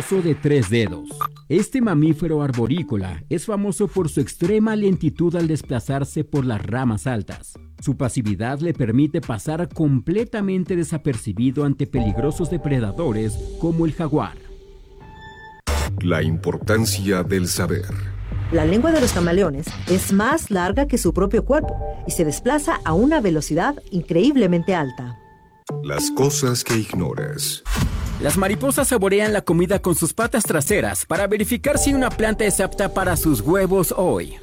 oso de 3 dedos. Este mamífero arborícola es famoso por su extrema lentitud al desplazarse por las ramas altas. Su pasividad le permite pasar completamente desapercibido ante peligrosos depredadores como el jaguar. La importancia del saber. La lengua de los camaleones es más larga que su propio cuerpo y se desplaza a una velocidad increíblemente alta. Las cosas que ignoras. Las mariposas saborean la comida con sus patas traseras para verificar si una planta es apta para sus huevos hoy.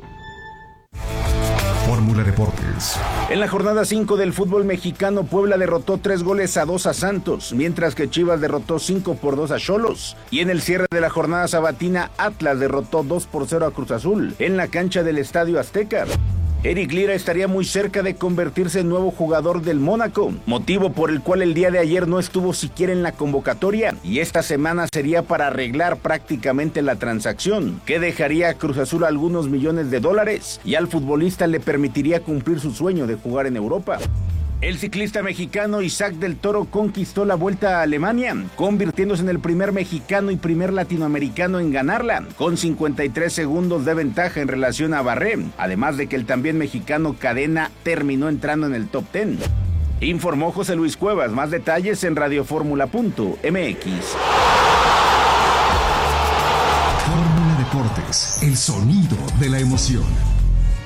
Fórmula Deportes. En la jornada 5 del fútbol mexicano, Puebla derrotó 3-2 a Santos, mientras que Chivas derrotó 5-2 a Xolos. Y en el cierre de la jornada sabatina, Atlas derrotó 2-0 a Cruz Azul, en la cancha del Estadio Azteca. Eric Lira estaría muy cerca de convertirse en nuevo jugador del Mónaco, motivo por el cual el día de ayer no estuvo siquiera en la convocatoria, y esta semana sería para arreglar prácticamente la transacción, que dejaría a Cruz Azul algunos millones de dólares, y al futbolista le permitiría cumplir su sueño de jugar en Europa. El ciclista mexicano Isaac del Toro conquistó la Vuelta a Alemania, convirtiéndose en el primer mexicano y primer latinoamericano en ganarla, con 53 segundos de ventaja en relación a Barré, además de que el también mexicano Cadena terminó entrando en el top 10. Informó José Luis Cuevas, más detalles en radioformula.mx. Fórmula Deportes, el sonido de la emoción.